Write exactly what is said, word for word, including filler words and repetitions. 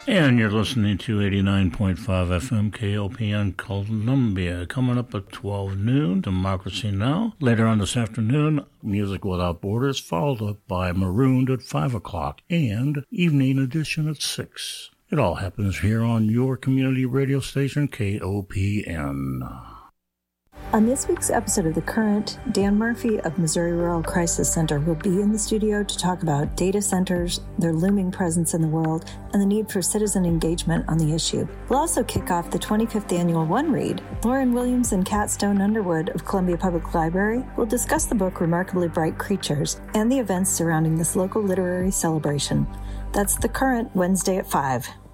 And you're listening to eighty-nine point five F M K O P N Columbia. Coming up at twelve noon, Democracy Now! Later on this afternoon, Music Without Borders, followed up by Marooned at five o'clock, and Evening Edition at six. It all happens here on your community radio station, K O P N. On this week's episode of The Current, Dan Murphy of Missouri Rural Crisis Center will be in the studio to talk about data centers, their looming presence in the world, and the need for citizen engagement on the issue. We'll also kick off the twenty-fifth annual One Read. Lauren Williams and Kat Stone Underwood of Columbia Public Library will discuss the book Remarkably Bright Creatures and the events surrounding this local literary celebration. That's The Current, Wednesday at five.